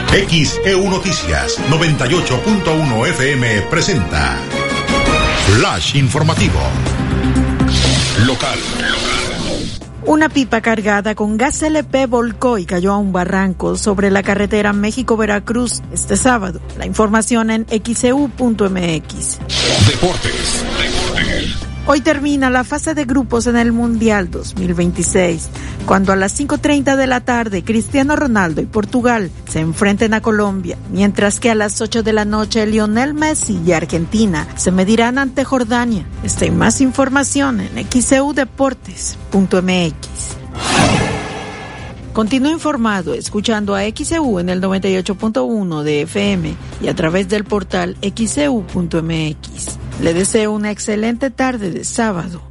XEU Noticias 98.1 FM presenta Flash Informativo. Local. Una pipa cargada con gas LP volcó y cayó a un barranco sobre la carretera México-Veracruz este sábado. La información en xeu.mx. Deportes. Hoy termina la fase de grupos en el Mundial 2026, cuando a las 5:30 de la tarde Cristiano Ronaldo y Portugal se enfrenten a Colombia, mientras que a las 8 de la noche Lionel Messi y Argentina se medirán ante Jordania. Esta y más información en xeudeportes.mx. Continúa informado escuchando a XEU en el 98.1 de FM y a través del portal xeu.mx. Le deseo una excelente tarde de sábado.